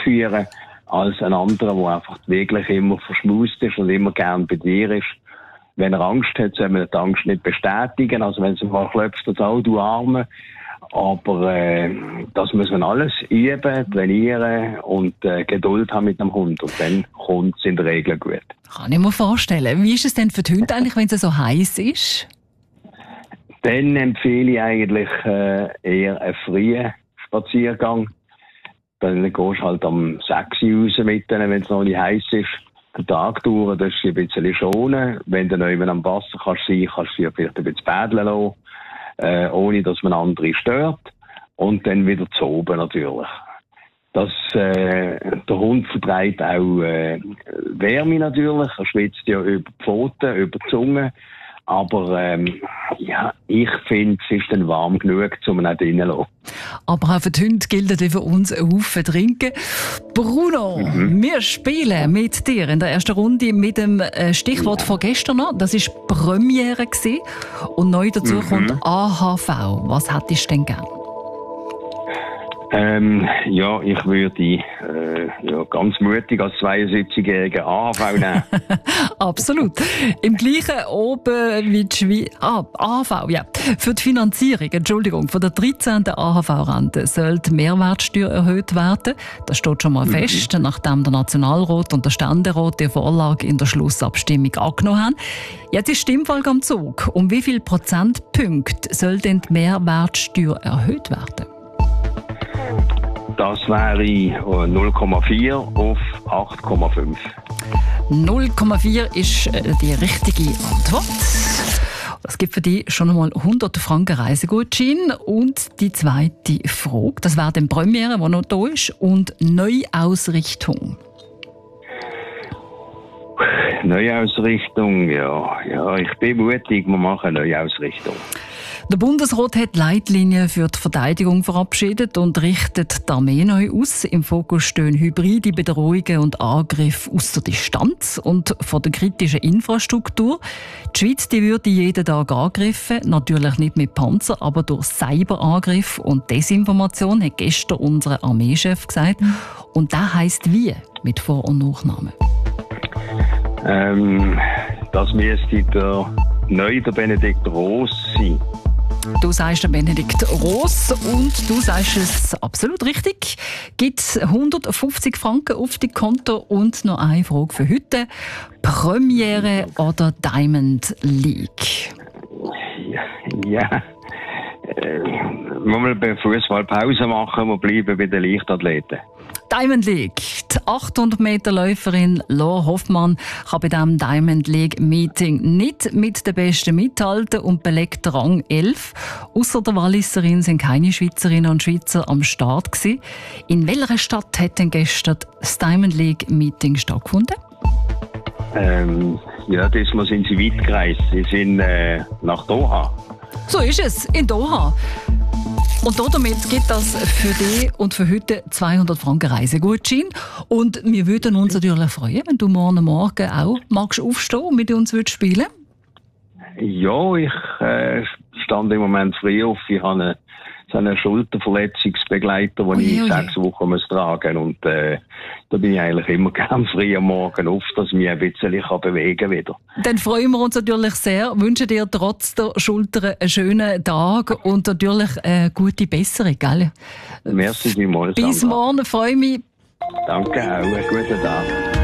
führen als ein anderer, der einfach wirklich immer verschmust ist und immer gern bei dir ist. Wenn er Angst hat, soll man die Angst nicht bestätigen. Also wenn sie mal klopft, dann auch, du Arme. Aber das muss man alles üben, trainieren und Geduld haben mit dem Hund. Und dann kommt es in der Regel gut. Kann ich mir vorstellen. Wie ist es denn für die Hunde eigentlich, wenn es so heiß ist? Dann empfehle ich eigentlich eher einen frühen Spaziergang. Dann gehst du halt am 6 Uhr raus mit denen, wenn es noch nicht heiß ist. Den Tag durch, das ist ein bisschen schonen. Wenn du noch immer am Wasser kannst du sie vielleicht ein bisschen bädeln lassen, ohne dass man andere stört. Und dann wieder zu oben natürlich. Der Hund vertreibt auch Wärme natürlich. Er schwitzt ja über die Pfoten, über die Zunge. Aber ich finde, es ist dann warm genug, um ihn auch drinnen zu lassen. Aber auch für die Hunde gilt für uns ein Haufen trinken. Bruno, wir spielen mit dir in der ersten Runde mit dem Stichwort von gestern noch. Das war Premiere gewesen. Und neu dazu kommt AHV. Was hättest du denn gern? Ich würde ganz mutig als 72-jähriger AHV nehmen. Absolut. Im gleichen oben wie die Schweiz. AHV, ja. Für die Finanzierung, von der 13. AHV-Rente soll die Mehrwertsteuer erhöht werden. Das steht schon mal fest, nachdem der Nationalrat und der Ständerat die Vorlage in der Schlussabstimmung angenommen haben. Jetzt ist die Stimmvolk am Zug. Um wie viele Prozentpunkte soll denn die Mehrwertsteuer erhöht werden? Das wäre 0,4 auf 8,5. 0,4 ist die richtige Antwort. Das gibt für dich schon einmal 100 Franken Reisegutschein. Und die zweite Frage, das wäre die Premiere, die noch da ist, und Neuausrichtung. Neuausrichtung, ja, ich bin mutig, wir machen eine Neuausrichtung. Der Bundesrat hat Leitlinien für die Verteidigung verabschiedet und richtet die Armee neu aus. Im Fokus stehen hybride Bedrohungen und Angriffe aus der Distanz und von der kritischen Infrastruktur. Die Schweiz würde jeden Tag angegriffen, natürlich nicht mit Panzer, aber durch Cyberangriff und Desinformation, hat gestern unser Armeechef gesagt. Und das heisst wie? Mit Vor- und Nachnamen. Das müsste der Benedikt Roos sein. Du sagst der Benedikt Roos und du sagst es absolut richtig. Gibt 150 Franken auf dein Konto und noch eine Frage für heute. Premiere oder Diamond League? Ja. Wollen wir bei Fußball Pause machen und bleiben bei den Leichtathleten? Diamond League. Die 800-Meter-Läuferin Laura Hoffmann kann bei diesem Diamond League-Meeting nicht mit den Besten mithalten und belegt Rang 11. Ausser der Walliserin sind keine Schweizerinnen und Schweizer am Start gewesen. In welcher Stadt hat denn gestern das Diamond League-Meeting stattgefunden? Diesmal sind sie weit gereist. Sie sind nach Doha. So ist es, in Doha. Und damit gibt das für dich und für heute 200 Franken Reisegutschein. Und wir würden uns natürlich freuen, wenn du morgen auch magst aufstehen und mit uns spielen. Ja, ich stand im Moment frei auf. Ich habe einen Schulterverletzungsbegleiter, den ich 6 Wochen tragen muss. Und da bin ich eigentlich immer gern früh am Morgen auf, dass ich mich ein bisschen bewegen kann wieder. Dann freuen wir uns natürlich sehr. Wünschen dir trotz der Schulter einen schönen Tag und natürlich eine gute Besserung. Gell? Merci vielmals. Bis morgen, freue mich. Danke auch, einen guten Tag.